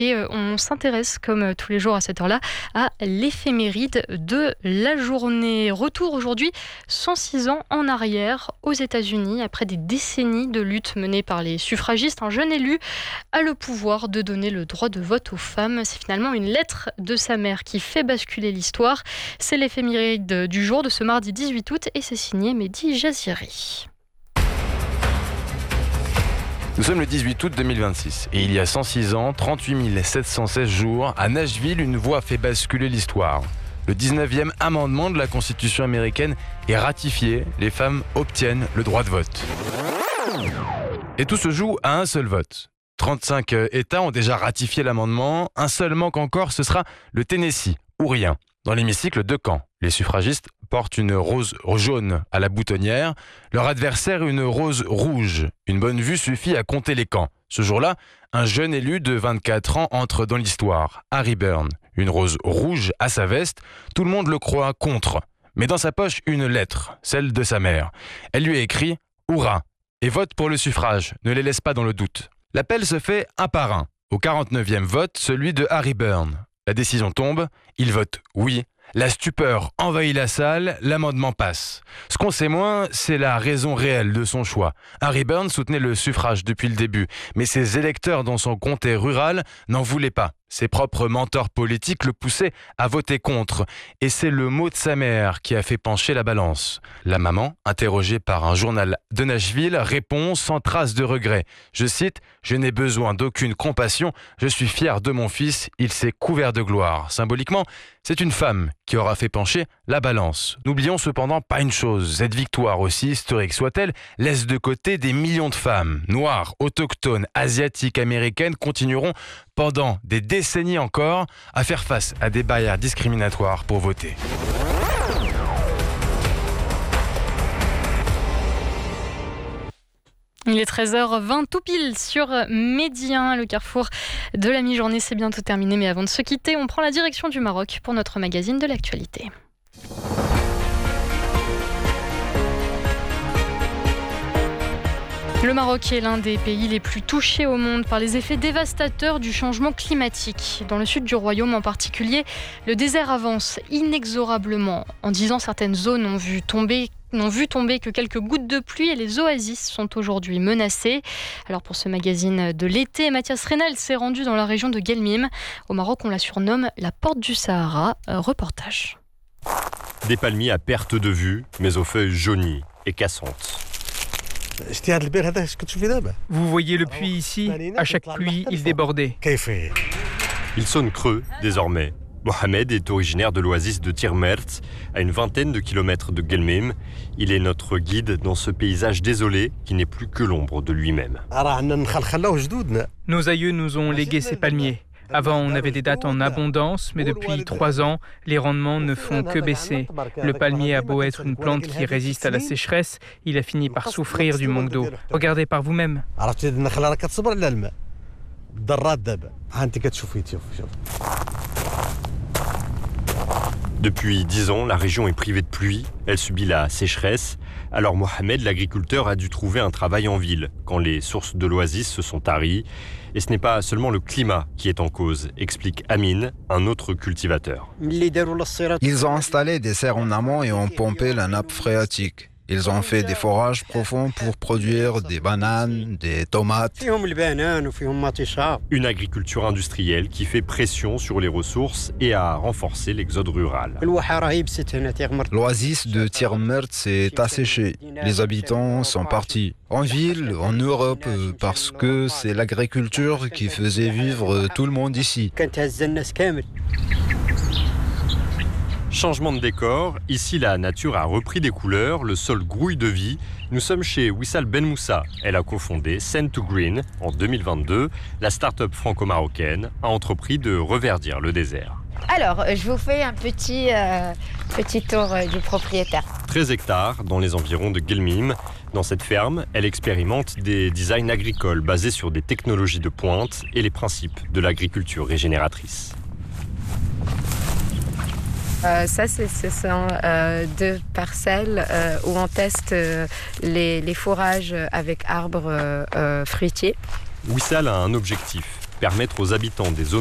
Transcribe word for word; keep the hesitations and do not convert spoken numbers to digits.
Et euh, on s'intéresse, comme euh, tous les jours à cette heure-là, à l'éphéméride de la journée. Retour aujourd'hui, cent six ans en arrière, aux États-Unis, après des décennies de lutte menée par les suffragistes. Un jeune élu a le pouvoir de donner le droit de vote aux femmes. C'est finalement une lettre de sa mère qui fait basculer l'histoire. C'est l'éphéméride du jour de ce mardi dix-huit août et c'est signé Mehdi Jaziri. Nous sommes le dix-huit août deux mille vingt-six et il y a cent six ans, trente-huit mille sept cent seize jours, à Nashville, une voix fait basculer l'histoire. Le dix-neuvième amendement de la Constitution américaine est ratifié, les femmes obtiennent le droit de vote. Et tout se joue à un seul vote. trente-cinq États ont déjà ratifié l'amendement, un seul manque encore, ce sera le Tennessee, ou rien. Dans l'hémicycle, deux camps. Les suffragistes portent une rose jaune à la boutonnière, leur adversaire une rose rouge. Une bonne vue suffit à compter les camps. Ce jour-là, un jeune élu de vingt-quatre ans entre dans l'histoire, Harry Burn. Une rose rouge à sa veste, tout le monde le croit contre. Mais dans sa poche, une lettre, celle de sa mère. Elle lui a écrit « Hourra !» et vote pour le suffrage, ne les laisse pas dans le doute. L'appel se fait un par un. Au quarante-neuvième vote, celui de Harry Burn. La décision tombe, il vote oui. La stupeur envahit la salle, l'amendement passe. Ce qu'on sait moins, c'est la raison réelle de son choix. Harry Burn soutenait le suffrage depuis le début, mais ses électeurs dans son comté rural n'en voulaient pas. Ses propres mentors politiques le poussaient à voter contre. Et c'est le mot de sa mère qui a fait pencher la balance. La maman, interrogée par un journal de Nashville, répond sans trace de regret. Je cite « Je n'ai besoin d'aucune compassion, je suis fière de mon fils, il s'est couvert de gloire ». Symboliquement, c'est une femme qui aura fait pencher la balance. N'oublions cependant pas une chose, cette victoire, aussi historique soit-elle, laisse de côté des millions de femmes, noires, autochtones, asiatiques, américaines, continueront pendant des décennies encore à faire face à des barrières discriminatoires pour voter. Il est treize heures vingt tout pile sur Média, le carrefour de la mi-journée, c'est bientôt terminé. Mais avant de se quitter, on prend la direction du Maroc pour notre magazine de l'actualité. Le Maroc est l'un des pays les plus touchés au monde par les effets dévastateurs du changement climatique. Dans le sud du royaume en particulier, le désert avance inexorablement. En dix ans, certaines zones ont vu tomber n'ont vu tomber que quelques gouttes de pluie et les oasis sont aujourd'hui menacées. Alors pour ce magazine de l'été, Mathias Reynal s'est rendu dans la région de Guelmim. Au Maroc, on la surnomme la porte du Sahara. Reportage. Des palmiers à perte de vue, mais aux feuilles jaunies et cassantes. Vous voyez le puits ici, à chaque pluie, il débordait. Il sonne creux désormais. Mohamed est originaire de l'oasis de Tirmert, à une vingtaine de kilomètres de Guelmim. Il est notre guide dans ce paysage désolé qui n'est plus que l'ombre de lui-même. Nos aïeux nous ont légué ces palmiers. Avant, on avait des dattes en abondance, mais depuis trois ans, les rendements ne font que baisser. Le palmier a beau être une plante qui résiste à la sécheresse, il a fini par souffrir du manque d'eau. Regardez par vous-même. Depuis dix ans, la région est privée de pluie, elle subit la sécheresse. Alors Mohamed, l'agriculteur, a dû trouver un travail en ville quand les sources de l'oasis se sont taries. Et ce n'est pas seulement le climat qui est en cause, explique Amine, un autre cultivateur. Ils ont installé des serres en amont et ont pompé la nappe phréatique. Ils ont fait des forages profonds pour produire des bananes, des tomates. Une agriculture industrielle qui fait pression sur les ressources et a renforcé l'exode rural. L'oasis de Tirmert s'est asséchée. Les habitants sont partis. En ville, en Europe, parce que c'est l'agriculture qui faisait vivre tout le monde ici. Changement de décor, ici la nature a repris des couleurs, le sol grouille de vie. Nous sommes chez Wissal Ben Moussa. Elle a cofondé Send to Green en deux mille vingt-deux. La start-up franco-marocaine a entrepris de reverdir le désert. Alors, je vous fais un petit, euh, petit tour euh, du propriétaire. treize hectares dans les environs de Guelmim. Dans cette ferme, elle expérimente des designs agricoles basés sur des technologies de pointe et les principes de l'agriculture régénératrice. Euh, ça, c'est, ce sont euh, deux parcelles euh, où on teste euh, les, les fourrages avec arbres euh, fruitiers. Wissal a un objectif, permettre aux habitants des zones